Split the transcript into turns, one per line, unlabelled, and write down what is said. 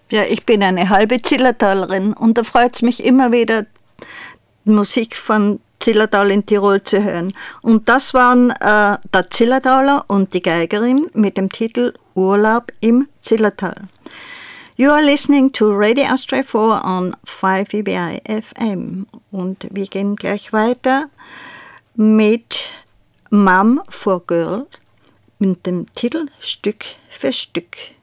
Ja, ich bin eine halbe Zillertalerin und da freut es mich immer wieder, Musik von Zillertal in Tirol zu hören. Und das waren der Zillertaler und die Geigerin mit dem Titel Urlaub im Zillertal. You are listening to Radio Astray 4 on 5 EBI FM. Und wir gehen gleich weiter mit Mom for Girl mit dem Titel Stück für Stück.